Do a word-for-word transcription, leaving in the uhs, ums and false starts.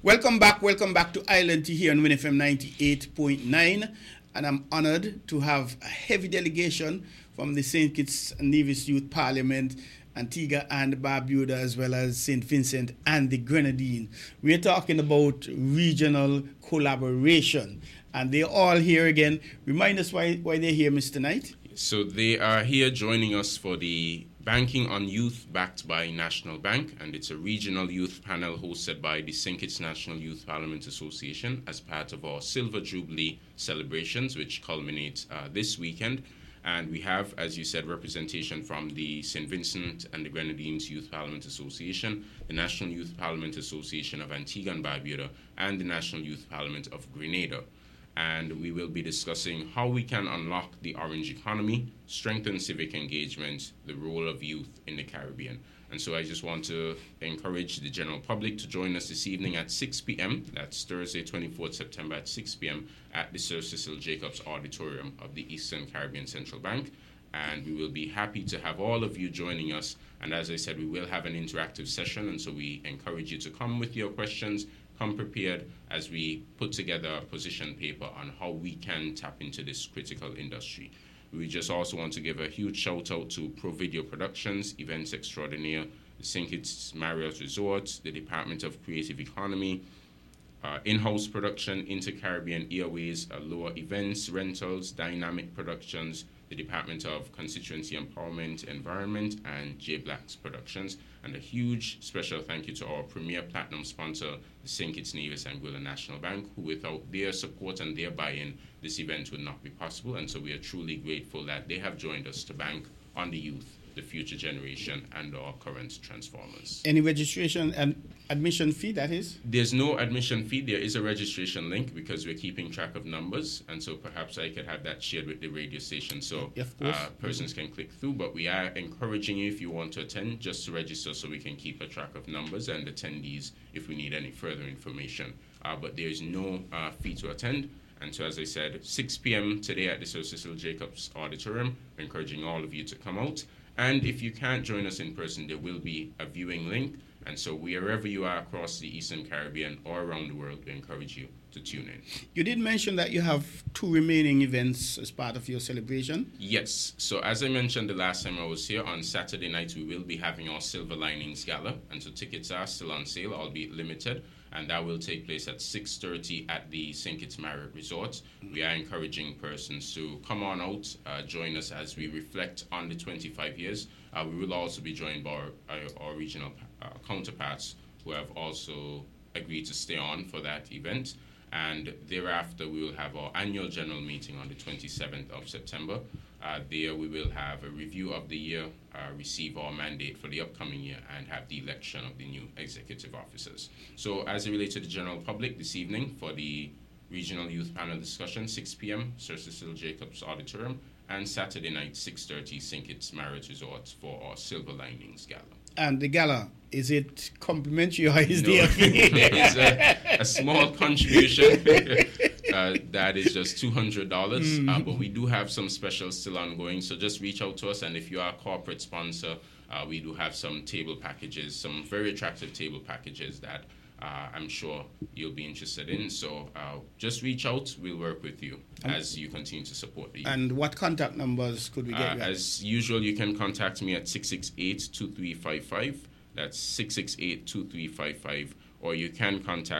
Welcome back, welcome back to Island Tea here on Win F M ninety-eight point nine. And I'm honored to have a heavy delegation from the Saint Kitts and Nevis Youth Parliament, Antigua and Barbuda, as well as Saint Vincent and the Grenadines. We're talking about regional collaboration. And they're all here again. Remind us why, why they're here, Mister Knight. So they are here joining us for the Banking on Youth, backed by National Bank, and it's a regional youth panel hosted by the Saint Kitts National Youth Parliament Association as part of our Silver Jubilee celebrations, which culminate uh, this weekend. And we have, as you said, representation from the Saint Vincent and the Grenadines Youth Parliament Association, the National Youth Parliament Association of Antigua and Barbuda, and the National Youth Parliament of Grenada. And we will be discussing how we can unlock the orange economy, strengthen civic engagement, the role of youth in the Caribbean. And so I just want to encourage the general public to join us this evening at six p.m. That's Thursday, twenty-fourth September at six p.m. at the Sir Cecil Jacobs Auditorium of the Eastern Caribbean Central Bank. And we will be happy to have all of you joining us. And as I said, we will have an interactive session. And so we encourage you to come with your questions, come prepared as we put together a position paper on how we can tap into this critical industry. We just also want to give a huge shout out to Pro Video Productions, Events Extraordinaire, the Saint Kitts Marriott Resort, the Department of Creative Economy, uh, in-house production, Inter-Caribbean Airways, Aloha Events, Rentals, Dynamic Productions, the Department of Constituency Empowerment, Environment, and J Blacks Productions. And a huge special thank you to our premier platinum sponsor, the Saint Kitts Nevis Anguilla National Bank, who without their support and their buy-in, this event would not be possible. And so we are truly grateful that they have joined us to bank on the youth, the future generation, and our current transformers. Any registration and admission fee, that is? There's no admission fee. There is a registration link because we're keeping track of numbers, and so perhaps I could have that shared with the radio station so uh, persons can click through. But we are encouraging you, if you want to attend, just to register so we can keep a track of numbers and attendees if we need any further information. Uh, but there is no uh, fee to attend. And so, as I said, six p.m. today at the Sir Cecil Jacobs Auditorium, we're encouraging all of you to come out. And if you can't join us in person, there will be a viewing link. And so wherever you are across the Eastern Caribbean or around the world, we encourage you to tune in. You did mention that you have two remaining events as part of your celebration. Yes. So as I mentioned the last time I was here, on Saturday night, we will be having our Silver Linings Gala. And so tickets are still on sale, albeit limited. And that will take place at six thirty at the Saint Kitts Marriott Resort. We are encouraging persons to come on out, uh, join us as we reflect on the twenty-five years. Uh, we will also be joined by our, our, our regional uh, counterparts who have also agreed to stay on for that event. And thereafter, we will have our annual general meeting on the twenty-seventh of September. Uh, there we will have a review of the year, uh, receive our mandate for the upcoming year, and have the election of the new executive officers. So as it relates to the general public, this evening for the Regional Youth Panel discussion, six p.m., Sir Cecil Jacobs Auditorium, and Saturday night, six thirty, Saint Kitts Marriott Resort for our Silver Linings Gala. And the gala, is it complimentary or is no, there a fee? It's a, a small contribution. uh, that is just two hundred dollars. Mm-hmm. Uh, but we do have some specials still ongoing. So just reach out to us. And if you are a corporate sponsor, uh, we do have some table packages, some very attractive table packages that uh, I'm sure you'll be interested in. So uh, just reach out. We'll work with you and as you continue to support the youth. And what contact numbers could we get? Uh, as usual, you can contact me at six six eight, two three five five. That's six six eight, two three five five. Or you can contact